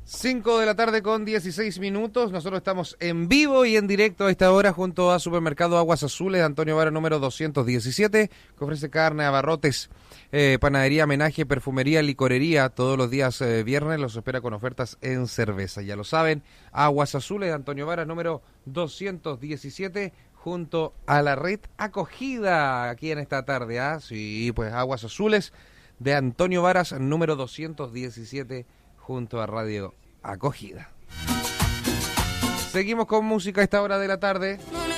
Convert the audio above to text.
5 de la tarde con 16 minutos. Nosotros estamos en vivo y en directo a esta hora junto a Supermercado Aguas Azules de Antonio Vara número 217, que ofrece carne, abarrotes, panadería, homenaje, perfumería, licorería. Todos los días viernes los espera con ofertas en cerveza. Ya lo saben, Aguas Azules de Antonio Vara número 217 junto a la red acogida aquí en esta tarde. Sí, pues Aguas Azules de Antonio Varas número 217 junto a Radio Acogida. Seguimos con música a esta hora de la tarde.